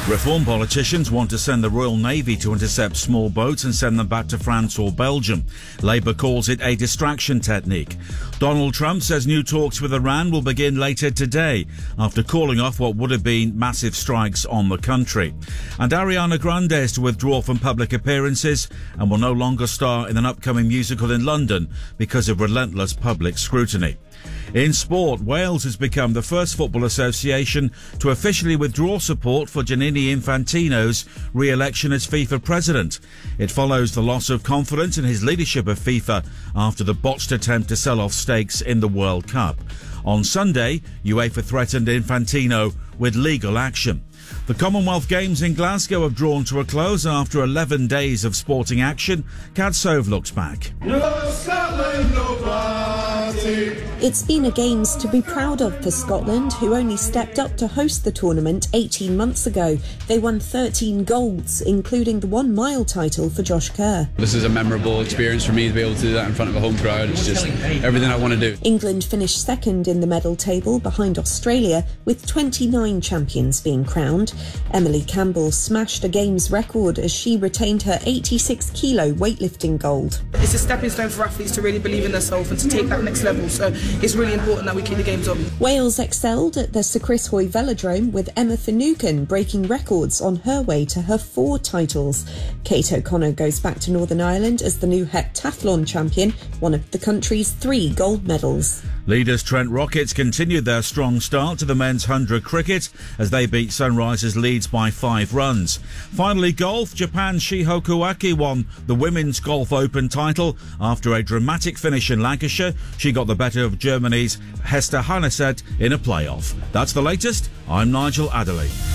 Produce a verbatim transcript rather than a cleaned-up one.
Reform politicians want to send the Royal Navy to intercept small boats and send them back to France or Belgium. Labour calls it a distraction technique. Donald Trump says new talks with Iran will begin later today after calling off what would have been massive strikes on the country. And Ariana Grande is to withdraw from public appearances and will no longer star in an upcoming musical in London because of relentless public scrutiny. In sport, Wales has become the first football association to officially withdraw support for Gianni Infantino's re-election as FIFA president. It follows the loss of confidence in his leadership of FIFA after the botched attempt to sell off stakes in the World Cup. On Sunday, UEFA threatened Infantino with legal action. The Commonwealth Games in Glasgow have drawn to a close after eleven days of sporting action. Kadsove looks back. No Scotland, no party. It's been a Games to be proud of for Scotland, who only stepped up to host the tournament eighteen months ago. They won thirteen golds, including the one-mile title for Josh Kerr. This is a memorable experience for me to be able to do that in front of a home crowd. It's just everything I want to do. England finished second in the medal table behind Australia, with twenty-nine champions being crowned. Emily Campbell smashed a Games record as she retained her eighty-six kilo weightlifting gold. It's a stepping stone for athletes to really believe in themselves and to take that next level, so it's really important that we keep the Games up. Wales excelled at the Sir Chris Hoy Velodrome, with Emma Finucane breaking records on her way to her four titles. Kate O'Connor goes back to Northern Ireland as the new heptathlon champion, one of the country's three gold medals. Leaders Trent Rockets continued their strong start to the men's one hundred cricket as they beat Sunrisers Leeds by five runs. Finally, golf. Japan's Shiho Kuwaki won the Women's Golf Open title after a dramatic finish in Lancashire. She got the better of Germany's Hester Hanneset in a playoff. That's the latest. I'm Nigel Adderley.